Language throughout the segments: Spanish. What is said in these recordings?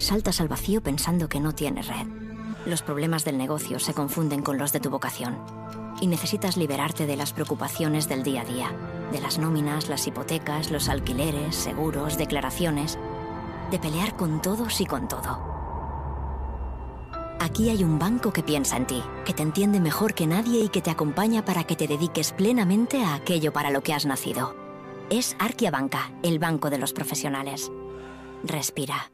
saltas al vacío pensando que no tienes red. Los problemas del negocio se confunden con los de tu vocación. Y necesitas liberarte de las preocupaciones del día a día. De las nóminas, las hipotecas, los alquileres, seguros, declaraciones. De pelear con todos y con todo. Aquí hay un banco que piensa en ti, que te entiende mejor que nadie y que te acompaña para que te dediques plenamente a aquello para lo que has nacido. Es Arkia Banca, el banco de los profesionales. Respira.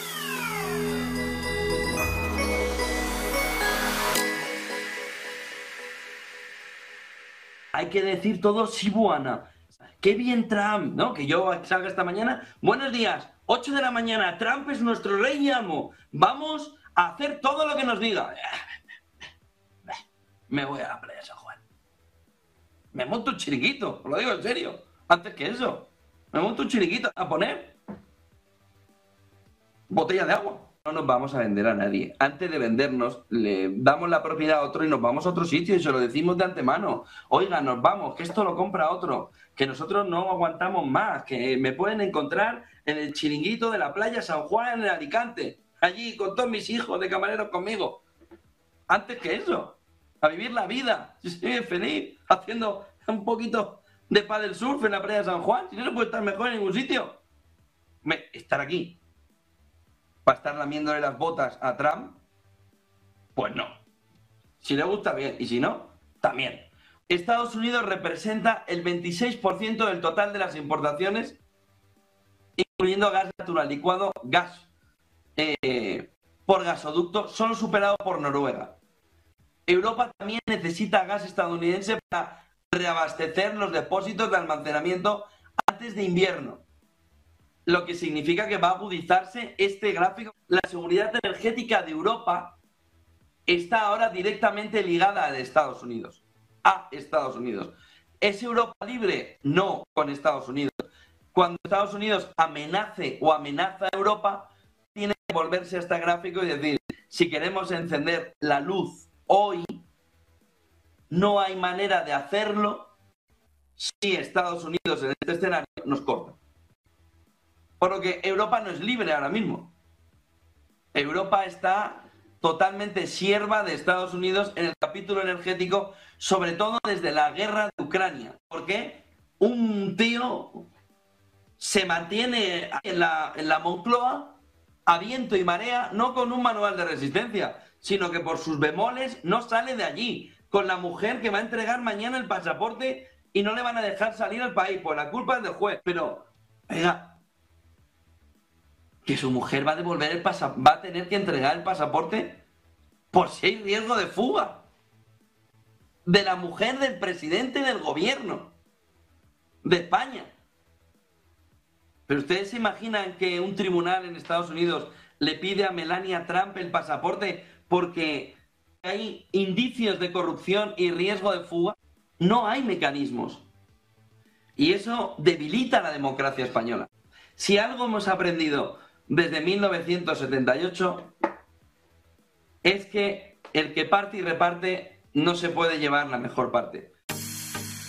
Hay que decir todo Sibuana. ¡Qué bien Trump! ¿No? Que yo salga esta mañana. Buenos días, 8 de la mañana. Trump es nuestro rey y amo. Vamos a hacer todo lo que nos diga. Me voy a la playa de San Juan. Me monto un chiringuito, os lo digo en serio. Antes que eso, me monto un chiringuito a poner botella de agua. No nos vamos a vender a nadie. Antes de vendernos, le damos la propiedad a otro y nos vamos a otro sitio y se lo decimos de antemano. Oiga, nos vamos, que esto lo compra otro, que nosotros no aguantamos más, que me pueden encontrar en el chiringuito de la playa San Juan en Alicante, allí con todos mis hijos de camareros conmigo. Antes que eso, a vivir la vida. Yo estoy feliz haciendo un poquito de paddle surf en la playa de San Juan. Si no se puede estar mejor en ningún sitio. Estar aquí para estar lamiéndole las botas a Trump, pues no. Si le gusta, bien, y si no, también. Estados Unidos representa el 26% del total de las importaciones, incluyendo gas natural licuado, gas por gasoducto, solo superado por Noruega. Europa también necesita gas estadounidense para reabastecer los depósitos de almacenamiento antes de invierno. Lo que significa que va a agudizarse este gráfico. La seguridad energética de Europa está ahora directamente ligada a Estados Unidos. ¿Es Europa libre? No, con Estados Unidos. Cuando Estados Unidos amenace o amenaza a Europa, tiene que volverse a este gráfico y decir, si queremos encender la luz hoy, no hay manera de hacerlo si Estados Unidos en este escenario nos corta. Por lo que Europa no es libre ahora mismo. Europa está totalmente sierva de Estados Unidos en el capítulo energético, sobre todo desde la guerra de Ucrania. Porque un tío se mantiene en la Moncloa a viento y marea, no con un manual de resistencia, sino que por sus bemoles no sale de allí, con la mujer que va a entregar mañana el pasaporte y no le van a dejar salir al país, pues la culpa es del juez. Pero, oiga, que su mujer va a devolver va a tener que entregar el pasaporte por si hay riesgo de fuga de la mujer del presidente del gobierno de España. Pero ustedes se imaginan que un tribunal en Estados Unidos le pide a Melania Trump el pasaporte porque hay indicios de corrupción y riesgo de fuga. No hay mecanismos. Y eso debilita la democracia española. Si algo hemos aprendido desde 1978 es que el que parte y reparte no se puede llevar la mejor parte.